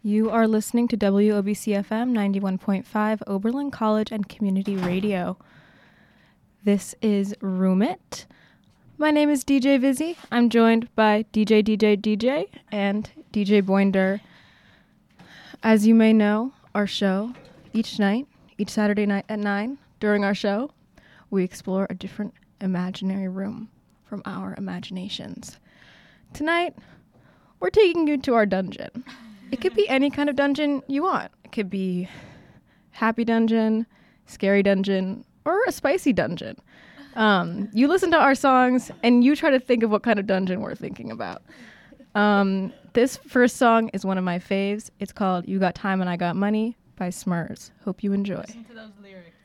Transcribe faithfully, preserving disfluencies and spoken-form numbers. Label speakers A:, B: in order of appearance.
A: You are listening to W O B C F M ninety-one point five Oberlin College and Community Radio. This is Room It. My name is D J Vizzy. I'm joined by D J D J D J and D J Boinder. As you may know, our show, each night, each Saturday night at nine, during our show, we explore a different imaginary room from our imaginations. Tonight, we're taking you to our dungeon. It could be any kind of dungeon you want. It could be happy dungeon, scary dungeon, or a spicy dungeon. Um, you listen to our songs and you try to think of what kind of dungeon we're thinking about. Um, this first song is one of my faves. It's called You Got Time and I Got Money by Smurs. Hope you enjoy.
B: Listen to those lyrics.